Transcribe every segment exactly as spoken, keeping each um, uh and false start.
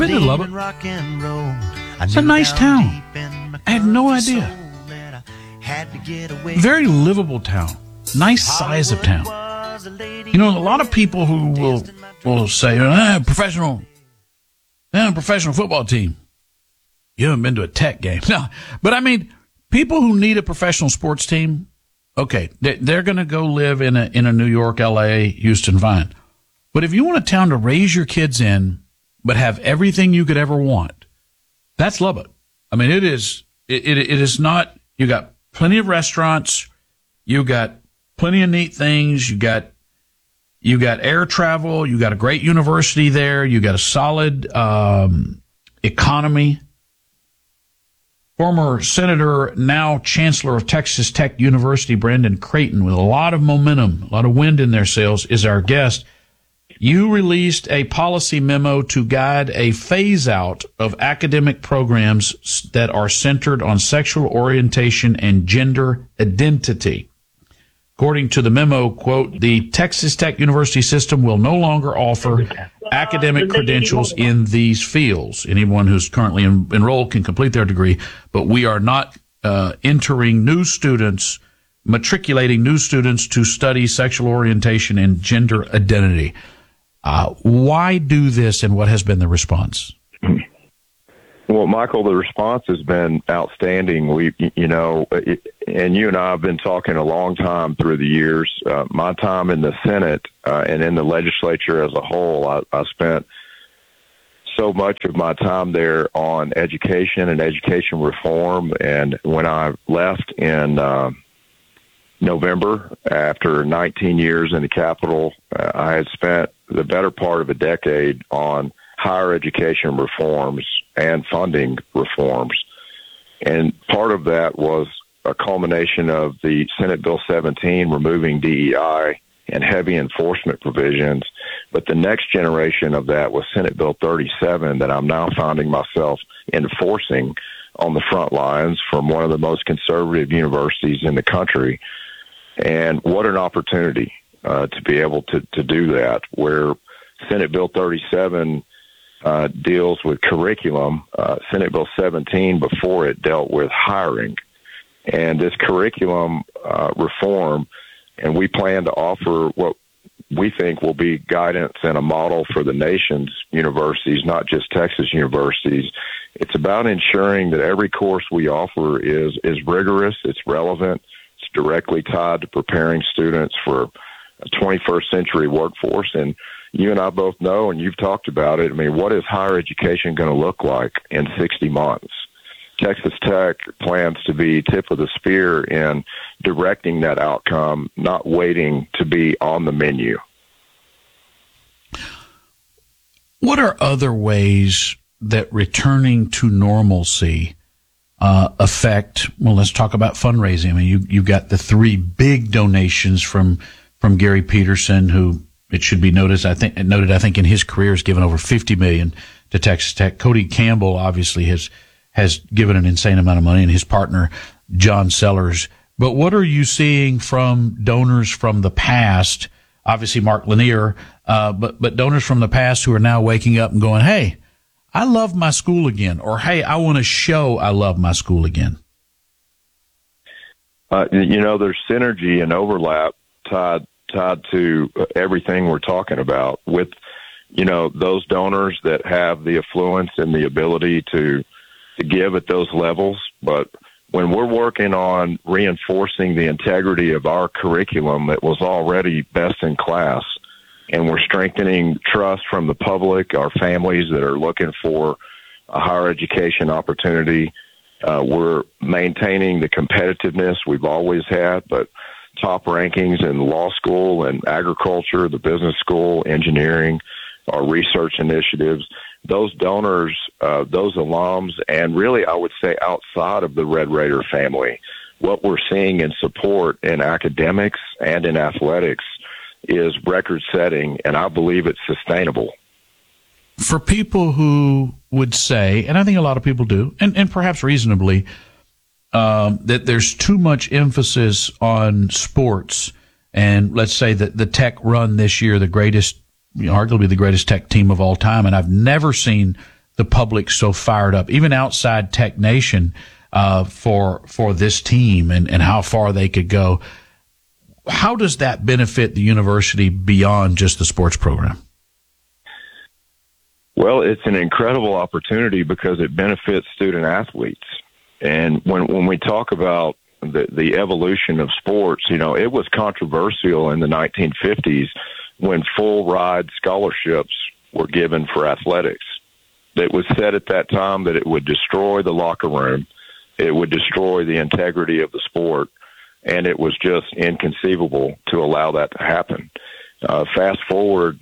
Been to Lubbock. It's a nice town. I had no idea. Very livable town. Nice size of town. You know, a lot of people who will will say, ah, professional, ah, professional football team. You haven't been to a Tech game. No, but I mean, people who need a professional sports team, okay, they're going to go live in a in a New York, L A, Houston, fine. But if you want a town to raise your kids in, but have everything you could ever want, that's Lubbock. I mean, it is. It it, it is not. You got plenty of restaurants. You got plenty of neat things. You got you got air travel. You got a great university there. You got a solid um, economy. Former Senator, now Chancellor of Texas Tech University, Brandon Creighton, with a lot of momentum, a lot of wind in their sails, is our guest. You released a policy memo to guide a phase-out of academic programs that are centered on sexual orientation and gender identity. According to the memo, quote, the Texas Tech University system will no longer offer academic credentials in these fields. Anyone who's currently en- enrolled can complete their degree, but we are not uh, entering new students, matriculating new students to study sexual orientation and gender identity. Uh, why do this, and what has been the response? Well, Michael, the response has been outstanding. We, you know, it, and you and I have been talking a long time through the years. Uh, my time in the Senate uh, and in the legislature as a whole, I, I spent so much of my time there on education and education reform. And when I left in uh, November, after nineteen years in the Capitol, uh, I had spent the better part of a decade on higher education reforms and funding reforms. And part of that was a culmination of the Senate Bill seventeen removing D E I and heavy enforcement provisions. But the next generation of that was Senate Bill thirty-seven that I'm now finding myself enforcing on the front lines from one of the most conservative universities in the country. And what an opportunity uh, to be able to, to do that, where Senate Bill thirty-seven uh, deals with curriculum. Uh, Senate Bill seventeen before it dealt with hiring. And this curriculum uh, reform, and we plan to offer what we think will be guidance and a model for the nation's universities, not just Texas universities. It's about ensuring that every course we offer is, is rigorous, it's relevant, it's directly tied to preparing students for a twenty-first century workforce. And you and I both know, and you've talked about it, I mean, what is higher education going to look like in sixty months? Texas Tech plans to be tip of the spear in directing that outcome, not waiting to be on the menu. What are other ways that returning to normalcy uh, affect, well, let's talk about fundraising. I mean, you, you've got the three big donations from, from Gary Peterson, who, it should be noticed, I think, noted, I think in his career has given over fifty million dollars to Texas Tech. Cody Campbell obviously has, has given an insane amount of money, and his partner, John Sellers. But what are you seeing from donors from the past? Obviously, Mark Lanier, uh, but, but donors from the past who are now waking up and going, hey, I love my school again, or hey, I want to show I love my school again. Uh, you know, there's synergy and overlap tied, tied to everything we're talking about with, you know, those donors that have the affluence and the ability to, to give at those levels. But when we're working on reinforcing the integrity of our curriculum that was already best in class, and we're strengthening trust from the public, our families that are looking for a higher education opportunity, uh, we're maintaining the competitiveness we've always had, but top rankings in law school and agriculture, the business school, engineering, our research initiatives. Those donors, uh, those alums, and really I would say outside of the Red Raider family, what we're seeing in support in academics and in athletics is record-setting, and I believe it's sustainable. For people who would say, and I think a lot of people do, and, and perhaps reasonably, um, that there's too much emphasis on sports, and let's say that the Tech run this year, the greatest, you know, arguably the greatest Tech team of all time, and I've never seen the public so fired up, even outside Tech Nation, uh, for for this team and, and how far they could go. How does that benefit the university beyond just the sports program? Well, it's an incredible opportunity because it benefits student athletes. And when when we talk about the, the evolution of sports, you know, it was controversial in the nineteen fifties when full ride scholarships were given for athletics. It was said at that time that it would destroy the locker room. It would destroy the integrity of the sport. And it was just inconceivable to allow that to happen. Uh, fast forward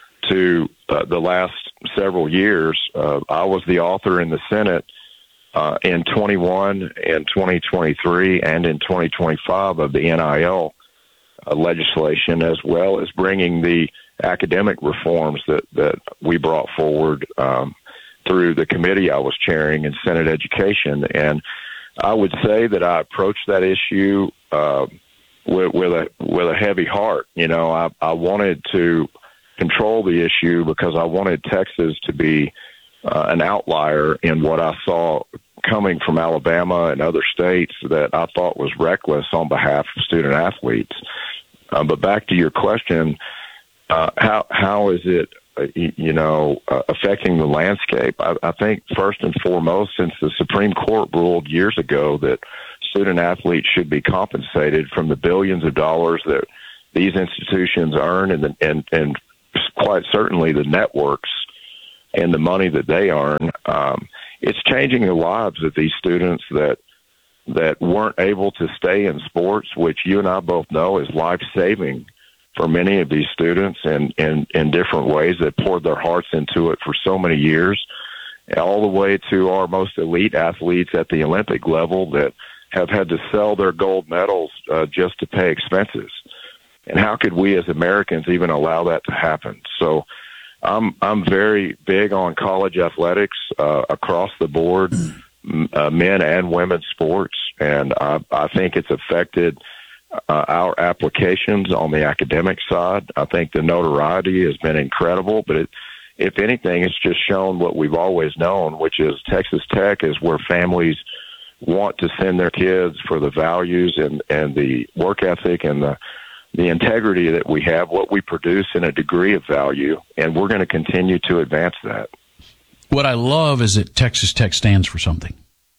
to uh, the last several years, uh, I was the author in the Senate uh, in twenty-one and twenty twenty-three and in twenty twenty-five of the N I L uh, legislation, as well as bringing the academic reforms that, that we brought forward um, through the committee I was chairing in Senate Education. And I would say that I approached that issue uh, with, with a with a heavy heart. You know, I, I wanted to control the issue because I wanted Texas to be uh, an outlier in what I saw coming from Alabama and other states that I thought was reckless on behalf of student athletes. Uh, but back to your question, uh, how how is it, uh, you know, uh, affecting the landscape? I, I think first and foremost, since the Supreme Court ruled years ago that student athletes should be compensated from the billions of dollars that these institutions earn, and the, and and quite certainly the networks and the money that they earn, um, it's changing the lives of these students that that weren't able to stay in sports, which you and I both know is life-saving for many of these students in, in, in different ways that poured their hearts into it for so many years, all the way to our most elite athletes at the Olympic level that have had to sell their gold medals uh, just to pay expenses. And how could we as Americans even allow that to happen? So I'm I'm very big on college athletics uh, across the board, uh, men and women's sports, and I, I think it's affected uh, our applications on the academic side. I think the notoriety has been incredible, but it, if anything, it's just shown what we've always known, which is Texas Tech is where families want to send their kids for the values and, and the work ethic and the the integrity that we have, what we produce in a degree of value, and we're going to continue to advance that. What I love is that Texas Tech stands for something.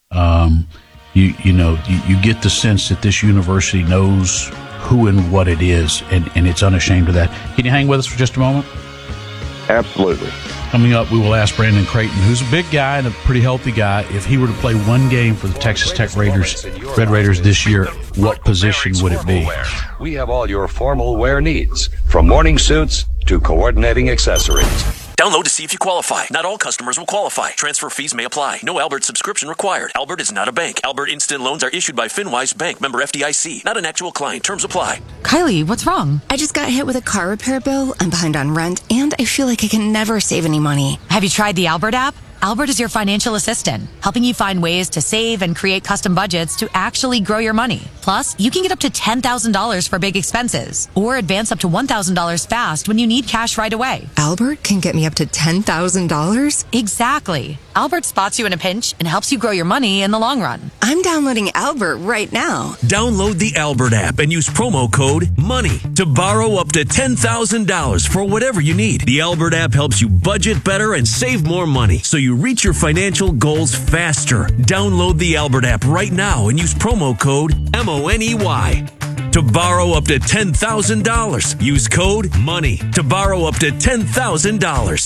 Um, you you know, you, you get the sense that this university knows who and what it is, and, and it's unashamed of that. Can you hang with us for just a moment? Absolutely. Coming up, we will ask Brandon Creighton, who's a big guy and a pretty healthy guy, if he were to play one game for the Texas Tech Raiders, Red Raiders this year, what position would it be? We have all your formal wear needs, from morning suits to coordinating accessories. Download to see if you qualify. Not all customers will qualify. Transfer fees may apply. No Albert subscription required. Albert is not a bank. Albert Instant Loans are issued by FinWise Bank, member F D I C. Not an actual client. Terms apply. Kylie, what's wrong? I just got hit with a car repair bill. I'm behind on rent, and I feel like I can never save any money. Have you tried the Albert app? Albert is your financial assistant, helping you find ways to save and create custom budgets to actually grow your money. Plus, you can get up to ten thousand dollars for big expenses or advance up to one thousand dollars fast when you need cash right away. Albert can get me up to ten thousand dollars? Exactly. Albert spots you in a pinch and helps you grow your money in the long run. I'm downloading Albert right now. Download the Albert app and use promo code MONEY to borrow up to ten thousand dollars for whatever you need. The Albert app helps you budget better and save more money, so you reach your financial goals faster. Download the Albert app right now and use promo code M O N E Y to borrow up to ten thousand dollars. Use code MONEY to borrow up to ten thousand dollars.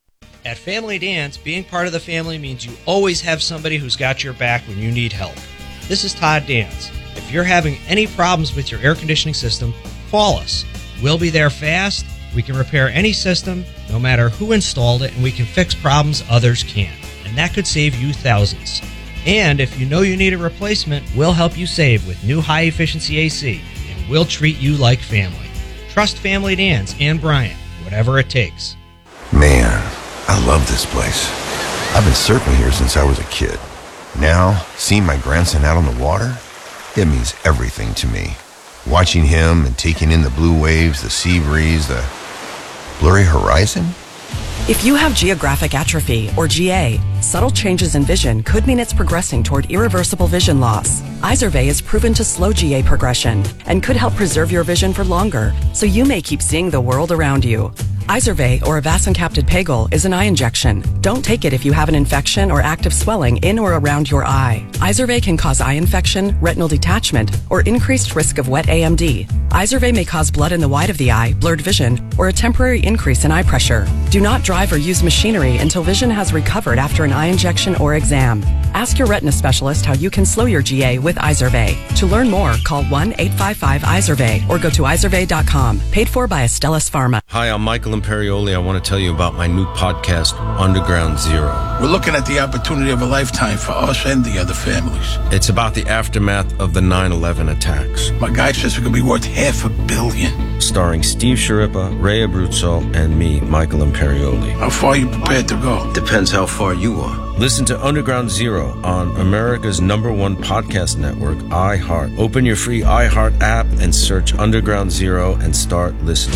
At Family Dance, being part of the family means you always have somebody who's got your back when you need help. This is Todd Dance. If you're having any problems with your air conditioning system, call us. We'll be there fast. We can repair any system, no matter who installed it, and we can fix problems others can't. And that could save you thousands. And if you know you need a replacement, we'll help you save with new high-efficiency A C, and we'll treat you like family. Trust Family Dance and Brian, whatever it takes. Man, I love this place. I've been surfing here since I was a kid. Now, seeing my grandson out on the water, it means everything to me. Watching him and taking in the blue waves, the sea breeze, the blurry horizon, If you have geographic atrophy, or G A, subtle changes in vision could mean it's progressing toward irreversible vision loss. Izervay is proven to slow G A progression and could help preserve your vision for longer, so you may keep seeing the world around you. Izervay, or avacincaptad pegol, is an eye injection. Don't take it if you have an infection or active swelling in or around your eye. Izervay can cause eye infection, retinal detachment, or increased risk of wet A M D. Izervay may cause blood in the white of the eye, blurred vision, or a temporary increase in eye pressure. Do not drive or use machinery until vision has recovered after an eye injection or exam. Ask your retina specialist how you can slow your G A with Izervay. To learn more, call one eight five five Izervay or go to izervay dot com. Paid for by Astellas Pharma. Hi, I'm Michael Imperioli. I want to tell you about my new podcast, Underground Zero. We're looking at the opportunity of a lifetime for us and the other families. It's about the aftermath of the nine eleven attacks. My guy says it could be worth half a billion. Starring Steve Sharippa, Ray Abruzzo, and me, Michael Imperioli. How far are you prepared to go? Depends how far you are. Listen to Underground Zero on America's number one podcast network, iHeart. Open your free iHeart app and search Underground Zero and start listening.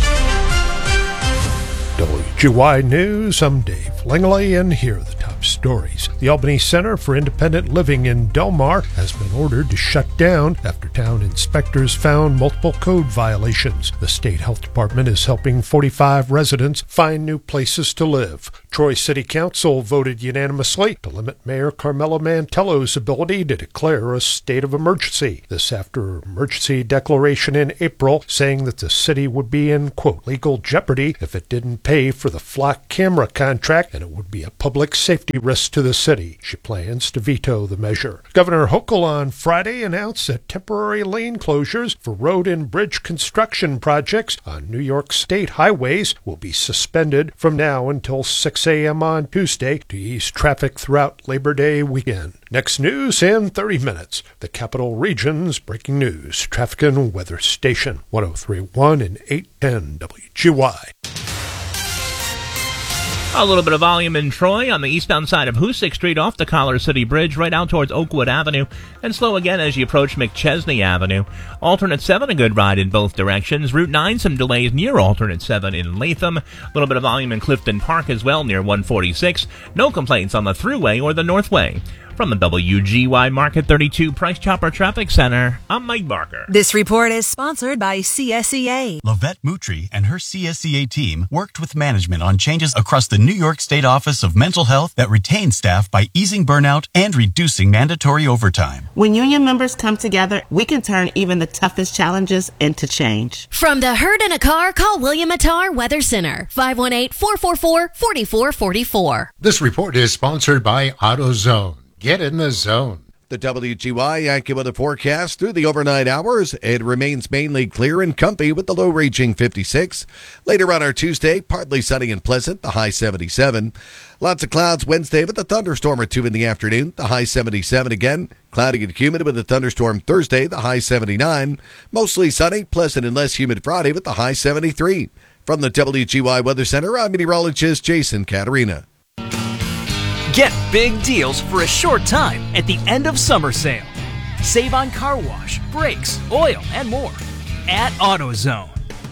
W G Y News, I'm Dave Langley, and here are the top stories. The Albany Center for Independent Living in Delmar has been ordered to shut down after town inspectors found multiple code violations. The state health department is helping forty-five residents find new places to live. Troy City Council voted unanimously to limit Mayor Carmelo Mantello's ability to declare a state of emergency. This after an emergency declaration in April saying that the city would be in, quote, legal jeopardy if it didn't pay for the flock camera contract, and it would be a public safety risk to the city. She plans to veto the measure. Governor Hochul on Friday announced that temporary lane closures for road and bridge construction projects on New York state highways will be suspended from now until six a.m. on Tuesday to ease traffic throughout Labor Day weekend. Next news in thirty minutes. The Capital Region's breaking news. Traffic and weather station one oh three point one and eight ten W G Y. A little bit of volume in Troy on the eastbound side of Hoosick Street off the Collar City Bridge right out towards Oakwood Avenue, and slow again as you approach McChesney Avenue. Alternate seven, a good ride in both directions. Route nine, some delays near Alternate seven in Latham. A little bit of volume in Clifton Park as well near one forty-six. No complaints on the Thruway or the Northway. From the W G Y Market thirty-two Price Chopper Traffic Center, I'm Mike Barker. This report is sponsored by C S E A. Lavette Moutry and her C S E A team worked with management on changes across the New York State Office of Mental Health that retain staff by easing burnout and reducing mandatory overtime. When union members come together, we can turn even the toughest challenges into change. From the herd in a car, call William Attar Weather Center, five one eight, four four four, four four four four. This report is sponsored by AutoZone. Get in the zone. The W G Y AccuWeather forecast through the overnight hours. It remains mainly clear and comfy with the low reaching fifty-six. Later on our Tuesday, partly sunny and pleasant, the high seventy-seven. Lots of clouds Wednesday with a thunderstorm or two in the afternoon, the high seventy-seven again. Cloudy and humid with a thunderstorm Thursday, the high seventy-nine. Mostly sunny, pleasant and less humid Friday with the high seventy-three. From the W G Y Weather Center, I'm meteorologist Jason Caterina. Get big deals for a short time at the end of summer sale. Save on car wash, brakes, oil, and more at AutoZone.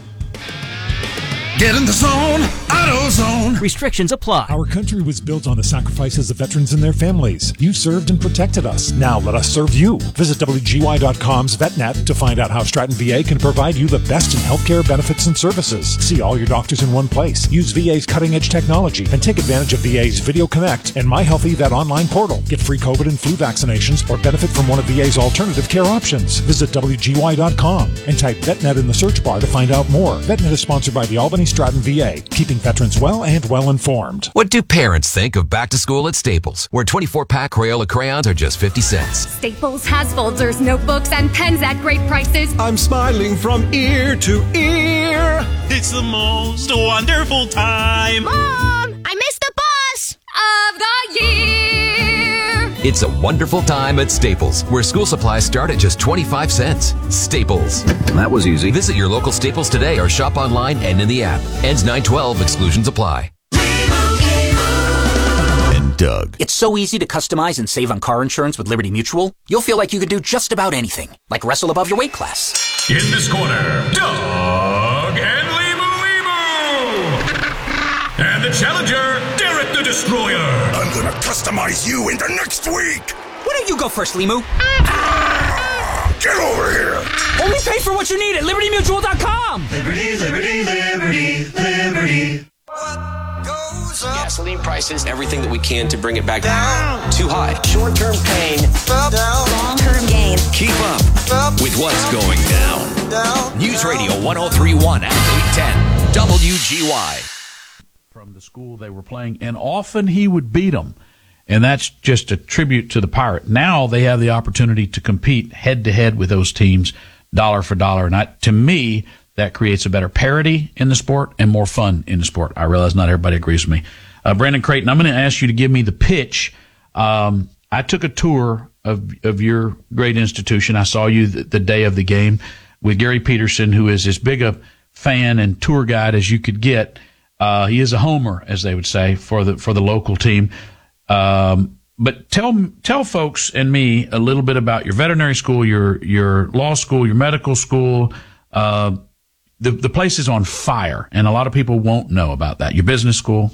Get in the zone, AutoZone. Restrictions apply. Our country was built on the sacrifices of veterans and their families. You served and protected us. Now let us serve you. Visit W G Y dot com's VetNet to find out how Stratton V A can provide you the best in healthcare benefits and services. See all your doctors in one place. Use V A's cutting-edge technology and take advantage of V A's Video Connect and My Healthy Vet online portal. Get free COVID and flu vaccinations or benefit from one of V A's alternative care options. Visit W G Y dot com and type VetNet in the search bar to find out more. VetNet is sponsored by the Albany Stratton V A, keeping veterans well and well informed. What do parents think of back to school at Staples, where twenty-four pack Crayola crayons are just fifty cents? Staples has folders, notebooks, and pens at great prices. I'm smiling from ear to ear. It's the most wonderful time. Mom, I missed the bus of the year. It's a wonderful time at Staples, where school supplies start at just twenty-five cents. Staples. That was easy. Visit your local Staples today or shop online and in the app. Ends nine twelve. Exclusions apply. And Doug. It's so easy to customize and save on car insurance with Liberty Mutual. You'll feel like you could do just about anything, like wrestle above your weight class. In this corner, Doug and Limu Limu. And the challenger, Derek the Destroyer. I'm gonna customize you into next week. Why don't you go first, Limu? Ah, get over here. Only pay for what you need at Liberty Mutual dot com. Liberty, liberty, liberty, liberty. Gasoline prices, everything that we can to bring it back down. Too high. Short-term pain. Long-term gain. Keep up with what's going down. down. News Radio one oh three point one at eight ten W G Y. From the school they were playing, and often he would beat them. And that's just a tribute to the Pirate. Now they have the opportunity to compete head-to-head with those teams, dollar for dollar. And I, to me, that creates a better parity in the sport and more fun in the sport. I realize not everybody agrees with me. Uh, Brandon Creighton, I'm going to ask you to give me the pitch. Um, I took a tour of of your great institution. I saw you the, the day of the game with Gary Peterson, who is as big a fan and tour guide as you could get. Uh, he is a homer, as they would say, for the for the local team. Um, but tell tell folks and me a little bit about your veterinary school, your your law school, your medical school. Uh, the the place is on fire, and a lot of people won't know about that. Your business school.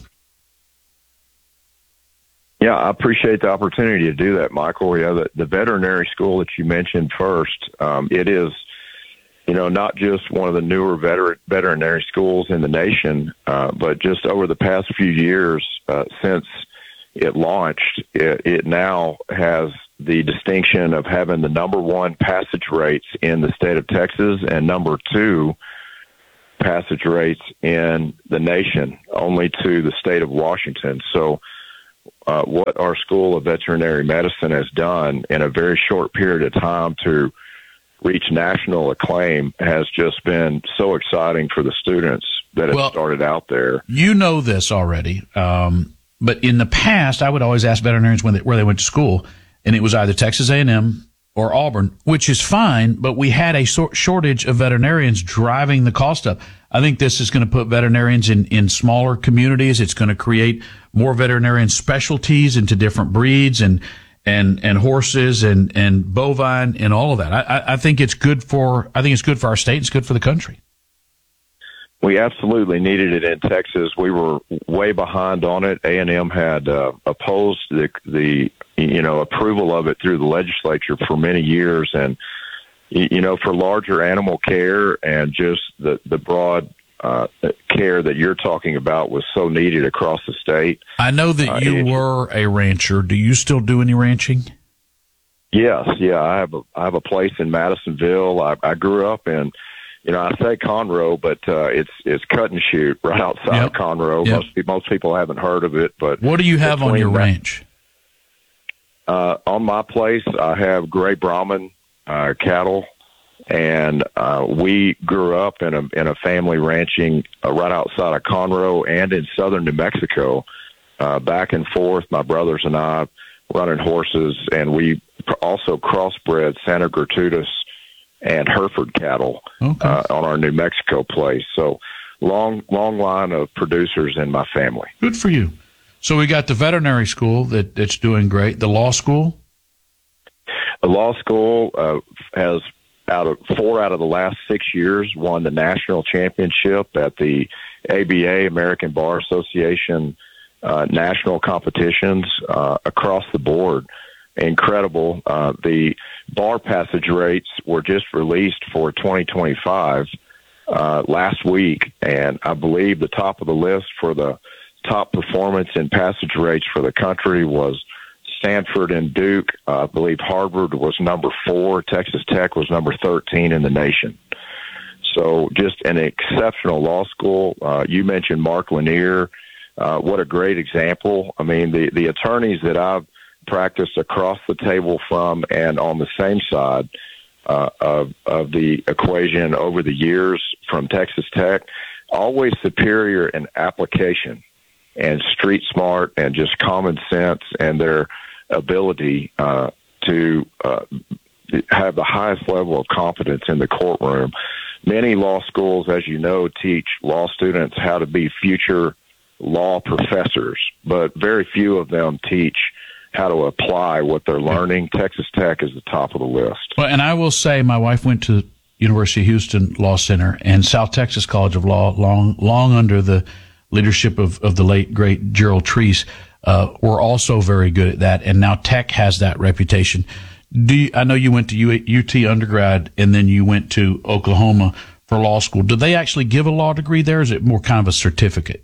Yeah, I appreciate the opportunity to do that, Michael. Yeah, the, the veterinary school that you mentioned first, um, it is, you know, not just one of the newer veter- veterinary schools in the nation, uh, but just over the past few years uh, since it launched, it, it now has the distinction of having the number one passage rates in the state of Texas and number two passage rates in the nation, only to the state of Washington. So uh, what our School of Veterinary Medicine has done in a very short period of time to reach national acclaim has just been so exciting for the students that have well, started out there. You know this already, um, but in the past, I would always ask veterinarians when they, where they went to school, and it was either Texas A and M or Auburn, which is fine, but we had a so- shortage of veterinarians driving the cost up. I think this is going to put veterinarians in, in smaller communities. It's going to create more veterinarian specialties into different breeds and and and horses and and bovine and all of that. I, I think it's good for I think it's good for our state. It's good for the country. We absolutely needed it in Texas. We were way behind on it. A and M had uh, opposed the the you know approval of it through the legislature for many years, and you know for larger animal care and just the the broad uh, care that you're talking about was so needed across the state. I know that uh, you it, were a rancher. Do you still do any ranching? Yes, yeah. I have a I have a place in Madisonville. I, I grew up in. You know, I say Conroe, but uh, it's it's Cut and Shoot right outside yep. of Conroe. Yep. Most most people haven't heard of it, but what do you have on your that, ranch? Uh, on my place, I have Gray Brahman uh, cattle, and uh, we grew up in a in a family ranching uh, right outside of Conroe and in southern New Mexico, uh, back and forth. My brothers and I running horses, and we also crossbred Santa Gertrudis and Hereford cattle okay. uh, on our New Mexico place. So long, long line of producers in my family. Good for you. So we got the veterinary school that, that's doing great. The law school? The law school uh, has out of four out of the last six years won the national championship at the A B A, American Bar Association, uh, national competitions uh, across the board. Incredible. Uh, the bar passage rates were just released for twenty twenty-five uh, last week, and I believe the top of the list for the top performance in passage rates for the country was Stanford and Duke. Uh, I believe Harvard was number four. Texas Tech was number thirteen in the nation. So just an exceptional law school. Uh, you mentioned Mark Lanier. Uh, what a great example. I mean, the, the attorneys that I've practiced across the table from and on the same side uh, of of the equation over the years from Texas Tech, always superior in application and street smart and just common sense and their ability uh, to uh, have the highest level of competence in the courtroom. Many law schools, as you know, teach law students how to be future law professors, but very few of them teach how to apply what they're learning. Texas Tech is the top of the list. Well, and I will say my wife went to University of Houston Law Center and South Texas College of Law long long under the leadership of, of the late, great Gerald Treese, uh, were also very good at that. And now Tech has that reputation. Do you, I know you went to U T undergrad and then you went to Oklahoma for law school. Do they actually give a law degree there, or is it more kind of a certificate?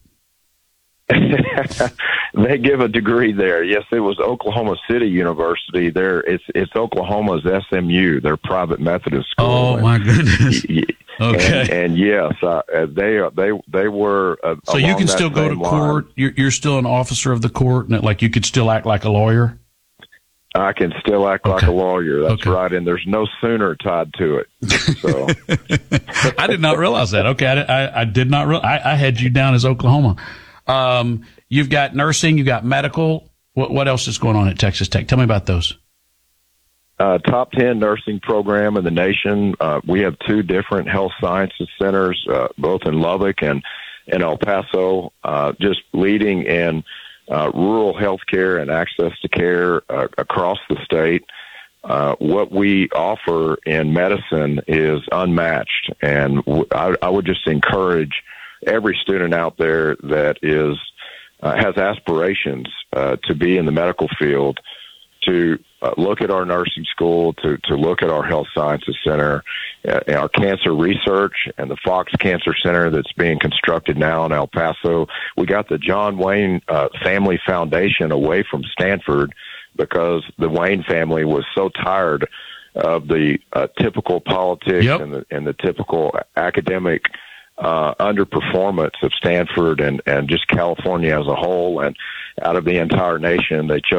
They give a degree there. Yes, it was Oklahoma City University. There, it's it's Oklahoma's S M U, their private Methodist school. Oh my goodness! And, okay, and, and yes, uh, they they they were. Uh, so you can still go to court. You're, you're still an officer of the court, and like you could still act like a lawyer. I can still act okay. like a lawyer. That's okay. right, and there's no sooner tied to it. So I did not realize that. Okay, I, I, I did not. Re- I, I had you down as Oklahoma. Um, you've got nursing, you've got medical. What, what else is going on at Texas Tech? Tell me about those. Uh, top ten nursing program in the nation. Uh, we have two different health sciences centers, uh, both in Lubbock and in El Paso, uh, just leading in uh, rural health care and access to care uh, across the state. Uh, what we offer in medicine is unmatched, and w- I, I would just encourage every student out there that is uh, has aspirations uh, to be in the medical field to uh, look at our nursing school, to, to look at our health sciences center, uh, our cancer research, and the Fox Cancer Center that's being constructed now in El Paso. We got the John Wayne uh, Family Foundation away from Stanford because the Wayne family was so tired of the uh, typical politics yep. and, the, and the typical academic uh, underperformance of Stanford and, and just California as a whole. And out of the entire nation, they chose